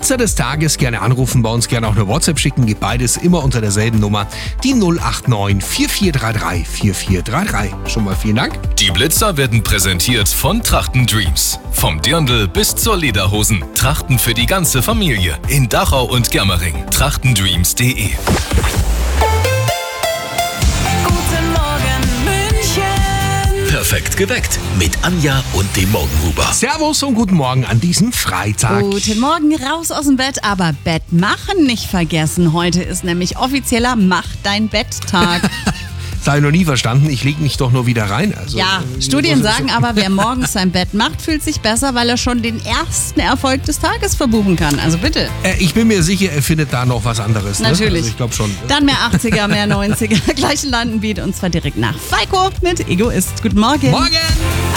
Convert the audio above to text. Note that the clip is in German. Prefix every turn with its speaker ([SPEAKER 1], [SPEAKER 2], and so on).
[SPEAKER 1] Blitzer des Tages, gerne anrufen, bei uns gerne auch eine WhatsApp schicken, geht beides immer unter derselben Nummer, die 089 4433 4433. Schon mal vielen Dank.
[SPEAKER 2] Die Blitzer werden präsentiert von Trachten Dreams. Vom Dirndl bis zur Lederhosen. Trachten für die ganze Familie. In Dachau und Germering. trachtendreams.de.
[SPEAKER 3] Perfekt geweckt mit Anja und dem Morgenhuber.
[SPEAKER 1] Servus und guten Morgen an diesem Freitag.
[SPEAKER 4] Guten Morgen, raus aus dem Bett, aber Bett machen nicht vergessen. Heute ist nämlich offizieller Mach dein Bett-Tag.
[SPEAKER 1] Das habe ich noch nie verstanden. Ich lege mich doch nur wieder rein. Also,
[SPEAKER 4] Ja, Studien sagen aber, wer morgens sein Bett macht, fühlt sich besser, weil er schon den ersten Erfolg des Tages verbuchen kann. Also bitte.
[SPEAKER 1] Ich bin mir sicher, er findet da noch was anderes. Ne?
[SPEAKER 4] Natürlich.
[SPEAKER 1] Also ich glaube schon.
[SPEAKER 4] Dann mehr 80er, mehr 90er. Gleich ein Landenbeat und zwar direkt nach Falco mit Egoist. Guten Morgen.
[SPEAKER 1] Morgen!